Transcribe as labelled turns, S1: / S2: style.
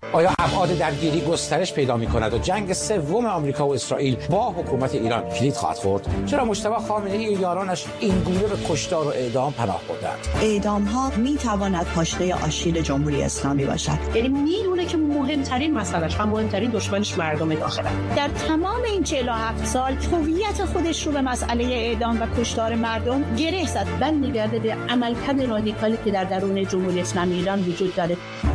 S1: آیا ابعاد درگیری گسترش پیدا می‌کند و جنگ سوم آمریکا و اسرائیل با حکومت ایران کلید خواهد خورد؟ چرا مجتبی خامنه‌ای و یارانش این گونه به کشتار و اعدام پناه بردند؟
S2: اعدام‌ها می‌تواند پاشنه آشیل جمهوری اسلامی باشد.
S3: یعنی میدونه که مهمترین مسئله‌اش و مهمترین دشمنش مردم داخله.
S4: در تمام این 47 سال هویت خودش رو به مسئله اعدام و کشتار مردم گره زد.
S3: برمیگرده به عملکرد رادیکالی که در درون جمهوری اسلامی ایران وجود داره.